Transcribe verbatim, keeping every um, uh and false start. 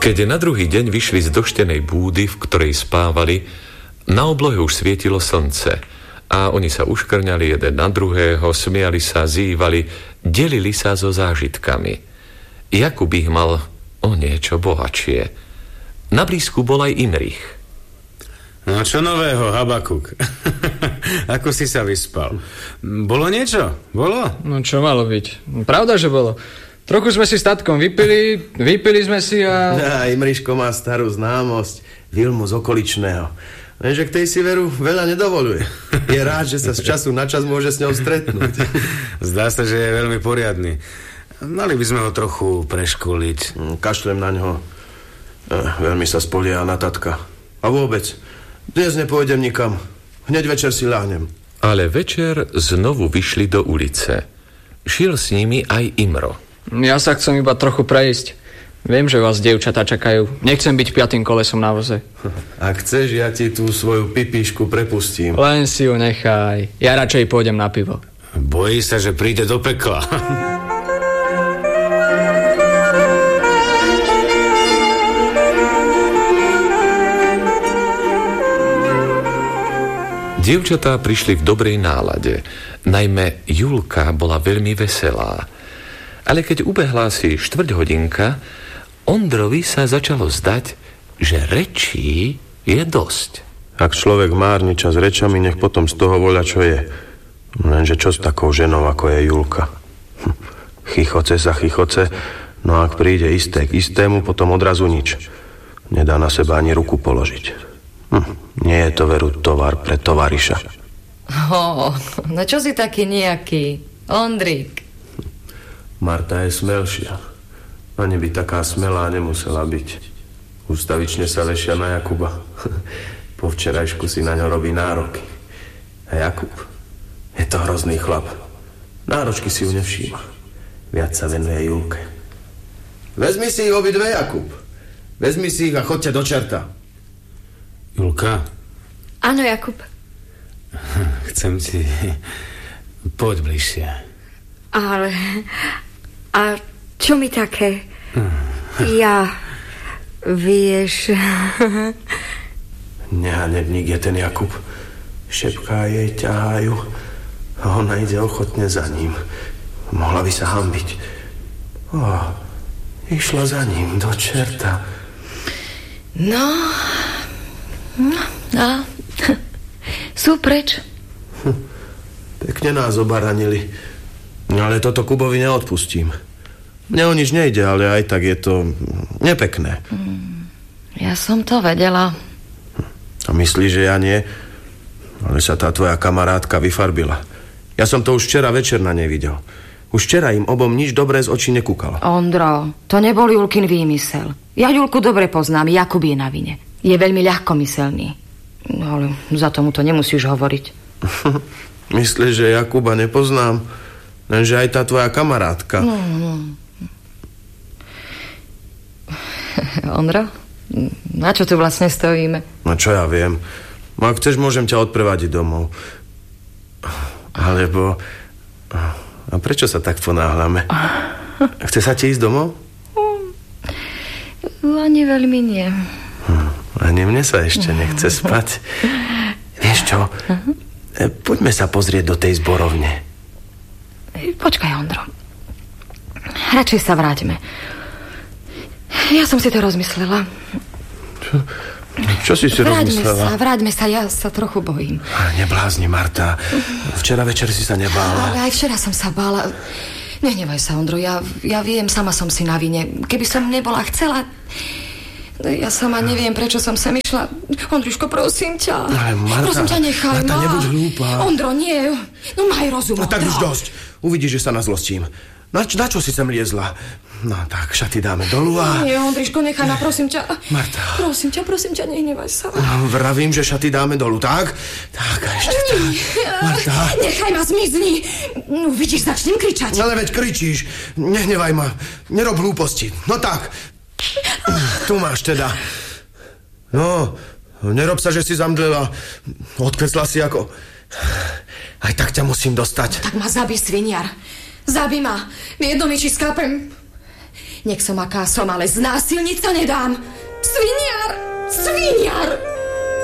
Keď na druhý deň vyšli z doštenej búdy, v ktorej spávali, na oblohe už svietilo slnce a oni sa uškrňali jeden na druhého, smiali sa, zývali, delili sa so zážitkami. Jakub ich mal o niečo bohatšie. Na blízku bol aj Imrich. No čo nového, Habakuk? Ako si sa vyspal? Bolo niečo? Bolo? No čo malo byť? Pravda, že bolo. Trochu sme si s tatkom vypili, vypili sme si a... Ja, Imriško má starú známosť, Vilmu z okoličného. Lenže k tej si veru veľa nedovoluje. Je rád, že sa z času na čas môže s ňou stretnúť. Zdá sa, že je veľmi poriadny. Mali by sme ho trochu preškoliť. Kašlem na ňo. Veľmi sa spolieha na tatka. A vôbec, dnes nepôjdem nikam. Hneď večer si ľahnem. Ale večer znovu vyšli do ulice. Šiel s nimi aj Imro. Ja sa chcem iba trochu prejsť. Viem, že vás dievčatá čakajú. Nechcem byť piatým kolesom na voze. Ak chceš, ja ti tú svoju pipíšku prepustím. Len si ju nechaj. Ja radšej pôjdem na pivo. Bojí sa, že príde do pekla. Dievčatá prišli v dobrej nálade. Najmä Julka bola veľmi veselá. Ale keď ubehla si štvrť hodinka, Ondrovi sa začalo zdať, že rečí je dosť. Ak človek márni čas rečami, nech potom z toho voľa, čo je. Lenže čo s takou ženou, ako je Julka? Hm. Chichoce sa chichoce, no ak príde isté k istému, potom odrazu nič. Nedá na seba ani ruku položiť. Hm. Nie je to veru tovar pre tovariša. Oh, no čo si taký nejaký, Ondrík? Marta je smelšia. Ani by taká smelá nemusela byť. Ústavične sa vešia na Jakuba. Po včerajšku si na ňo robí nároky. A Jakub je to hrozný chlap. Náročky si ju nevšíma. Viac sa venuje Julke. Vezmi si ich obidve, Jakub. Vezmi si ich a choďte do čerta. Julka? Áno, Jakub. Chcem ti... Poď bližšie. Ale... A čo mi také? Ja... Vieš... Nehanebník je ten Jakub. Šepká jej, ťahajú a ona ide ochotne za ním. Mohla by sa hanbiť. Oh, išla za ním do čerta. No... No... A... Sú preč. Hm, pekne nás obaranili. Ale toto Kubovi neodpustím. Mne o nič nejde, ale aj tak je to nepekné. Mm, ja som to vedela. A myslíš, že ja nie? Ale sa tá tvoja kamarátka vyfarbila. Ja som to už včera večer na nej videl. Už včera im obom nič dobré z očí nekúkala. Ondro, to nebol Julkin výmysel. Ja Julku dobre poznám, Jakub je na vine. Je veľmi ľahkomyselný. No, ale za tomu to nemusíš hovoriť. Myslíš, že Jakuba nepoznám? Lenže aj tá tvoja kamarátka. No, no. Ondro, na čo tu vlastne stojíme? No čo ja viem. Ak chceš, môžem ťa odprevadiť domov. Alebo... A prečo sa tak ponáhľame? Chce sa ti ísť domov? Ani veľmi nie. Hm, ani mne sa ešte nechce spať. Vieš čo? Poďme sa pozrieť do tej zborovne. Počkaj, Ondro. Radšej sa vráťme. Ja som si to rozmyslela. Čo, čo si si vráťme rozmyslela? Sa, vráťme sa, ja sa trochu bojím. Neblázni, Marta. Včera večer si sa nebála. Ale aj včera som sa bála. Nehnevaj sa, Ondro, ja, ja viem, sama som si na vine. Keby som nebola chcela... Ja sama neviem, prečo som sem išla. Ondruško, prosím ťa. Ale Marta, prosím ťa, nechaj Marta, ma. nebuď hlúpa. Ondro, nie. No maj rozum, No tak Ondro. už dosť. Uvidíš, že sa nazlostím. Na, na čo si sem liezla? No tak, šaty dáme dolu a... Nie, Ondriško, nechaj ma, prosím ťa. Marta. Prosím ťa, prosím ťa, nehnevaj sa. No, vravím, že šaty dáme dolu, tak? Tak a ešte tak. Marta. Nechaj ma, zmizni. No vidíš, začnem kričať. Ale veď kričíš. Nehnevaj ma. Nerob hlúposti. No tak. Tu máš teda. No, nerob sa, že si zamdlela. Odkresla si ako... Aj tak ťa musím dostať. Tak ma zabij, sviniar. Zabij ma. V jednom iči skápem. Nech som aká som, ale znásilniť sa nedám. Sviniar!